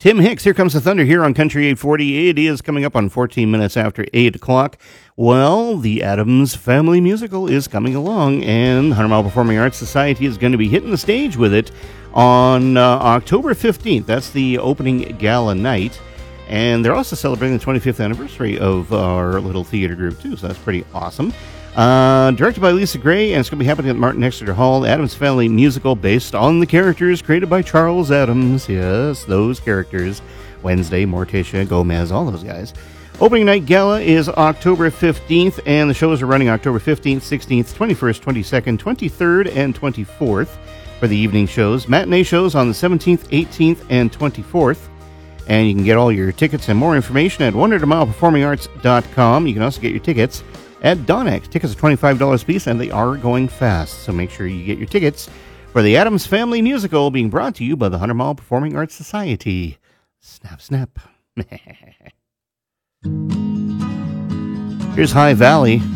Tim Hicks, Here Comes the Thunder here on Country 840. It is coming up on 14 minutes after 8 o'clock. Well, the Addams Family Musical is coming along, and 100 Mile Performing Arts Society is going to be hitting the stage with it on October 15th. That's the opening gala night. And they're also celebrating the 25th anniversary of our little theater group, too, so that's pretty awesome. Directed by Lisa Gray, and it's going to be happening at Martin Exeter Hall. The Addams Family Musical, based on the characters created by Charles Addams. Yes, those characters. Wednesday, Morticia, Gomez, all those guys. Opening night gala is October 15th, and the shows are running October 15th, 16th, 21st, 22nd, 23rd, and 24th for the evening shows. Matinee shows on the 17th, 18th, and 24th. And you can get all your tickets and more information at 100mileperformingarts.com. You can also get your tickets at Donex. Tickets are $25 a piece, and they are going fast. So make sure you get your tickets for the Addams Family Musical, being brought to you by the 100 Mile Performing Arts Society. Snap, snap. Here's High Valley.